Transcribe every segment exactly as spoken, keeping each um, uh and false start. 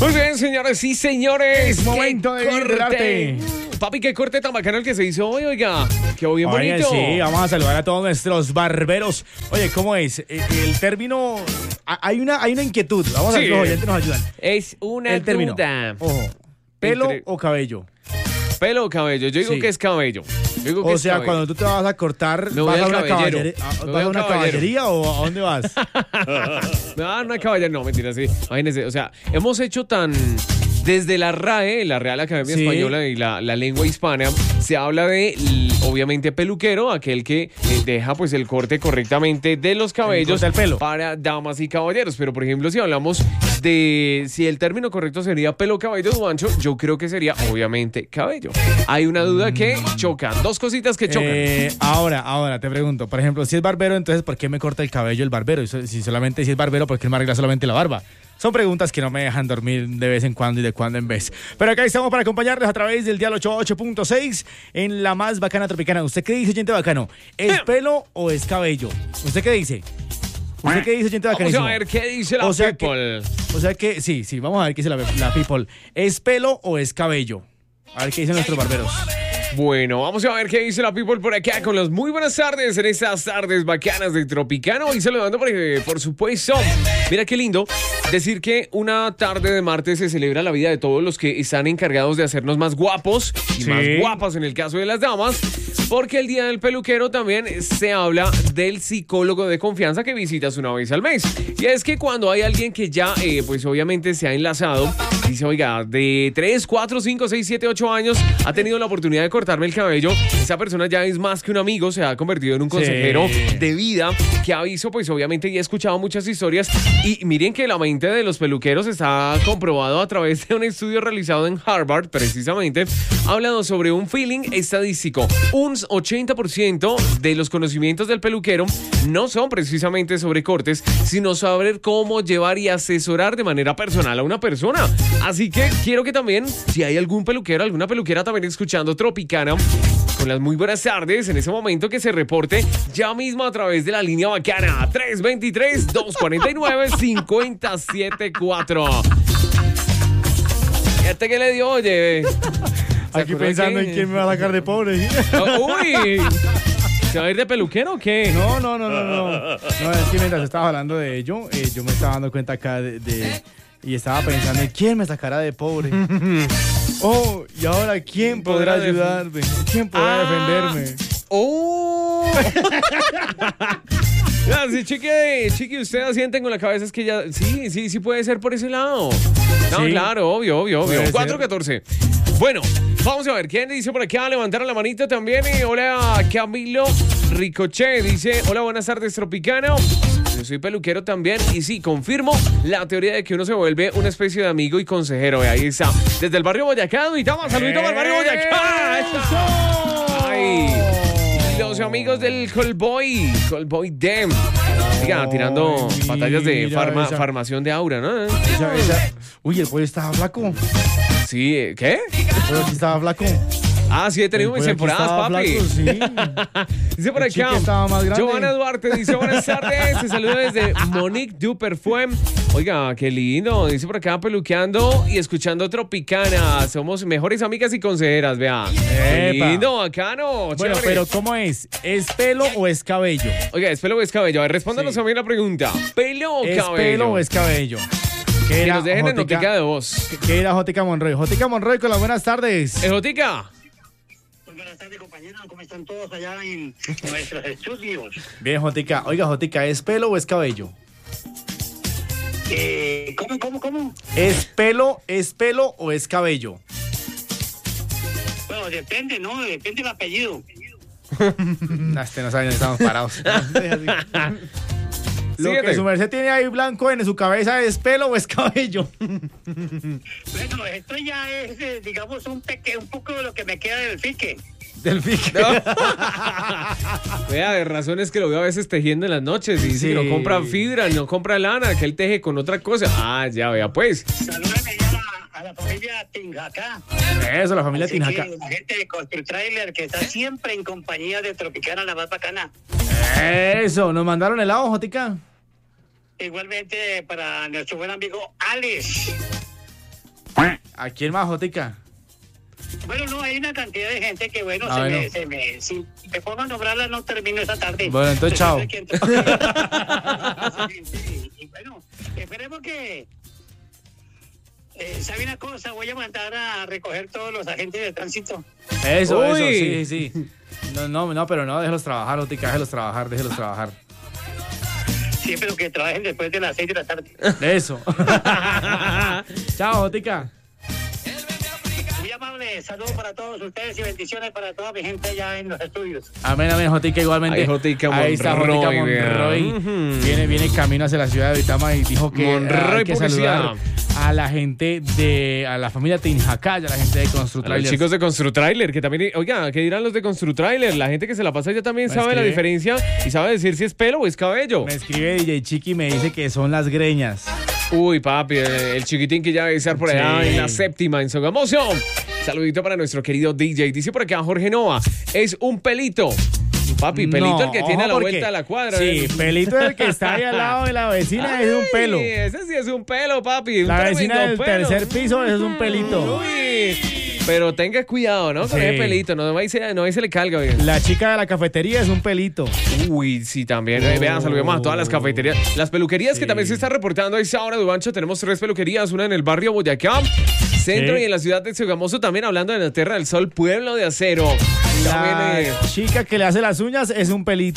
Muy bien, señores y señores. Es momento de ir del arte. Papi, qué corte tan bacano el que se hizo hoy, oiga. Quedó bien Oigan, bonito. sí, vamos a saludar a todos nuestros barberos. Oye, ¿cómo es? El, el término... Hay una, hay una inquietud. Vamos Sí. a ver si los oyentes nos ayudan. Es una El término. duda. Ojo. ¿Pelo Entre- o cabello? ¿Pelo o cabello? Yo digo Sí. que es cabello. Yo digo que O es sea, cabello. cuando tú te vas a cortar, Me voy ¿vas a al una, caballero. caballere- a- Me ¿vas voy a al una caballero. caballería o a dónde vas? No, no hay caballero, no, mentira, sí. Imagínense, o sea, hemos hecho tan... Desde la R A E, la Real Academia Sí. Española y la, la lengua hispana, se habla de, l- obviamente, peluquero, aquel que eh, deja pues el corte correctamente de los cabellos corte del pelo. para damas y caballeros. Pero, por ejemplo, si hablamos de si el término correcto sería pelo, cabello, Juancho, yo creo que sería, obviamente, cabello. Hay una duda que choca, dos cositas que chocan. Eh, ahora, ahora te pregunto, por ejemplo, si es barbero, entonces ¿por qué me corta el cabello el barbero? Y so- Si solamente si es barbero, ¿por qué él me arregla solamente la barba? Son preguntas que no me dejan dormir de vez en cuando y de cuando en vez. Pero acá estamos para acompañarles a través del dial ochenta y ocho punto seis en la más bacana tropicana. ¿Usted qué dice, oyente bacano? ¿Es pelo o es cabello? ¿Usted qué dice? ¿Usted qué dice, oyente Vamos bacanísimo? a ver qué dice la O sea que- people. O sea que, sí, sí, vamos a ver qué dice la, la people. ¿Es pelo o es cabello? A ver qué dicen nuestros barberos. Bueno, vamos a ver qué dice la people por acá con las muy buenas tardes en estas tardes bacanas de Tropicano. Y saludando por, eh, por supuesto, mira qué lindo decir que una tarde de martes se celebra la vida de todos los que están encargados de hacernos más guapos y Sí. más guapas en el caso de las damas. Porque el día del peluquero también se habla del psicólogo de confianza que visitas una vez al mes. Y es que cuando hay alguien que ya, eh, pues obviamente se ha enlazado, dice, oiga, de tres, cuatro, cinco, seis, siete, ocho años, ha tenido la oportunidad de cortarme el cabello, esa persona ya es más que un amigo, se ha convertido en un consejero Sí. de vida que ha visto, pues obviamente, y ha escuchado muchas historias. Y miren que la mente de los peluqueros está comprobado a través de un estudio realizado en Harvard, precisamente, ha hablado sobre un feeling estadístico. Un ochenta por ciento de los conocimientos del peluquero no son precisamente sobre cortes, sino saber cómo llevar y asesorar de manera personal a una persona. Así que quiero que también, si hay algún peluquero, alguna peluquera también escuchando Tropicana, con las muy buenas tardes, en ese momento que se reporte ya mismo a través de la línea bacana tres dos tres, dos cuatro nueve, cinco cero siete cuatro. ¿Este qué le dio, oye? ¿Se Aquí acordó pensando que- en quién me va a sacar de pobre. Oh, uy, ¿se va a ir de peluquero o qué? No, no, no, no, no. No, es que mientras estaba hablando de ello, eh, yo me estaba dando cuenta acá de, de- y estaba pensando en quién me sacará de pobre. Oh, y ahora quién podrá Podrá def- ayudarme, quién podrá Ah. defenderme. ¡Oh! Ya, sí, chiqui, chiqui, usted asienten con la cabeza, es que ya. Sí, sí, sí puede ser por ese lado. No, Sí. claro, obvio, obvio, obvio. Puede ser. cuatro catorce. Bueno, vamos a ver, ¿quién dice por acá? Levantar la manita también. Y hola, Camilo Ricochet dice: hola, buenas tardes, Tropicano. Yo soy peluquero también. Y sí, confirmo la teoría de que uno se vuelve una especie de amigo y consejero. Y ahí está. Desde el barrio Boyacá, Duitama, saludito para el barrio Boyacá. ¡Eso! Ay. Los amigos del Callboy, Callboy Dem. Diga, tirando Ay, batallas de mira farma- esa- farmación de aura, ¿no? Esa- esa- Uy, el pollo estaba flaco. Sí, eh, ¿qué? El pollo aquí estaba flaco. Ah, sí, he tenido El mis pollo aquí temporadas, estaba papi. flaco, sí. Dice por El chique acá, estaba más grande. Giovanna Duarte dice: buenas tardes, se saluda desde Monique du Perfume. Oiga, qué lindo. Dice por acá, peluqueando y escuchando Tropicana. Somos mejores amigas y consejeras, vea. Qué Epa. lindo, bacano. Bueno, chévere. pero ¿cómo es? ¿Es pelo o es cabello? Oiga, ¿es pelo o es cabello? A ver, respóndanos Sí. a mí la pregunta. ¿Pelo o ¿Es cabello? pelo o es cabello? ¿Qué Que era nos dejen en Jotica? notica de voz. ¿Qué- ¿Qué era Jotica Monroy? Jotica Monroy con las buenas tardes. Ejotica. Muy buenas tardes, compañeros. ¿Cómo están todos allá en nuestros estudios? Bien, Jotica. Oiga, Jotica, ¿es pelo o es cabello? Eh, ¿Cómo, cómo, cómo? ¿Es pelo, es pelo o es cabello? Bueno, depende, ¿no? Depende del apellido. Este no saben dónde estamos parados. Lo Síguete. que su merced tiene ahí blanco en su cabeza, ¿es pelo o es cabello? Bueno, esto ya es, eh, digamos, un, peque, un poco de lo que me queda del fique. Del fique. Vea, de razones que lo veo a veces tejiendo en las noches. Y dice Sí. que no compra fibra, no compra lana, que él teje con otra cosa. Ah, ya, vea, pues. Salúdame ya a la, a la familia Tinjacá. Eso, la familia Así Tinjaca. que la gente de Construtrailer que está siempre en compañía de Tropicana, la más bacana. Eso, nos mandaron helado, Jotica. Igualmente para nuestro buen amigo Alex. ¿A quién más, Jotica? Bueno, no, hay una cantidad de gente que, bueno, Ah, se, bueno. Me, se me... Si me pongo a nombrarla, no termino esta tarde. Bueno, entonces, chao. Sí, sí, y bueno, esperemos que... Eh, ¿sabe una cosa? Voy a mandar a recoger todos los agentes de tránsito. Eso, Uy. eso, sí, sí. No, no, no, pero no, déjelos trabajar, Jotica, déjelos trabajar, déjelos trabajar. Sí, pero que trabajen después de las seis de la tarde. Eso. Chao, Jotica. Muy amable, saludos para todos ustedes y bendiciones para toda mi gente allá en los estudios. Amén, amén, Jotica, igualmente. Ay, Jotica Ahí está Jotica Monroy, Monroy. vea. Ujú. Viene, viene camino hacia la ciudad de Vitama y dijo que Monroy hay que Publicidad. saludar a la gente de, a la familia Tinjacaya, a la gente de A los Construtrailers. chicos de Construtrailer, que también, oiga, ¿qué dirán los de Construtrailer? La gente que se la pasa ya también Me sabe la escribe. diferencia y sabe decir si es pelo o es cabello. Me escribe D J Chiqui y me dice que son las greñas. Uy, papi, eh, el chiquitín que ya debe estar por allá Sí. en la séptima, en Sogamoso. Saludito para nuestro querido D J. Dice por acá Jorge Nova, es un pelito. Papi, pelito No, el que tiene a la ojo, porque- vuelta de la cuadra. Sí, ¿eh? pelito el que está ahí al lado de la vecina es un Ay, pelo. Ese sí es un pelo, papi. un La vecina tremendo del pelo. tercer piso eso es un pelito. Uy, pero tenga cuidado, ¿no? Con Sí. ese pelito, no ahí se, no ahí se le calga, bien. La chica de la cafetería es un pelito. Uy, sí, también. Eh, vean, saludemos a todas las cafeterías. Las peluquerías que Sí. también se están reportando a esa hora, Dubancho. Tenemos tres peluquerías, una en el barrio Boyacá, centro Sí. y en la ciudad de Sogamoso. También hablando de la Tierra del Sol, Pueblo de Acero. También, La eh, chica que le hace las uñas es un pelito.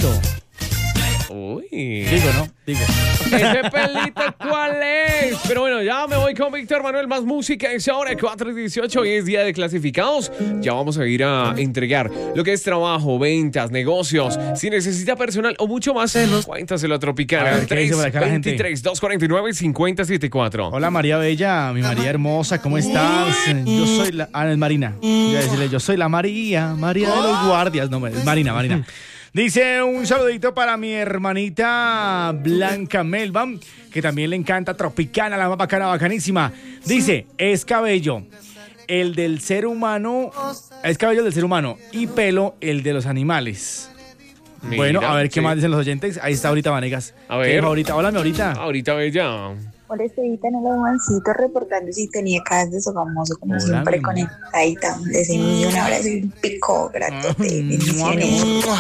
Uy. Digo, ¿no? Digo. ¿Ese pelito cuál es? Pero bueno, ya me voy con Víctor Manuel, más música. Es ahora cuatro y dieciocho y es día de clasificados. Ya vamos a ir a entregar lo que es trabajo, ventas, negocios. Si necesita personal o mucho más, cuéntaselo a Tropical. A ver, ¿qué dice por acá la gente? veintitrés, doscientos cuarenta y nueve, cincuenta setenta y cuatro. Hola María Bella, mi María hermosa, ¿cómo estás? Yo soy la... Ah, es Marina. Voy a decirle, yo soy la María, María de los guardias. No, es Marina, Marina. Dice un saludito para mi hermanita Blanca Melba, que también le encanta Tropicana, la más bacana, bacanísima. Dice, es cabello el del ser humano, es cabello del ser humano y pelo el de los animales. Mira, Bueno, a ver qué sí. más dicen los oyentes. Ahí está ahorita Vanegas. A ver. ¿Qué dijo ahorita? Hola, mi ahorita. Ahorita bella. Hola, Estevita, no lo Juancito, reportando sintonía acá desde Sogamoso, como Hola, siempre, mi conectadita. Les envío un abrazo y un pico gratote. Bendiciones.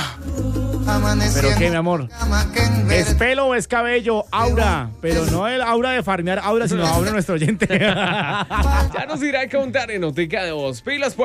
¿Pero qué, mi amor? ¿Es pelo o es cabello? Aura. Pero no el aura de farmear Aura, sino Aura nuestro oyente. Ya nos irá a contar en Notica de Voz. Pilas, pues.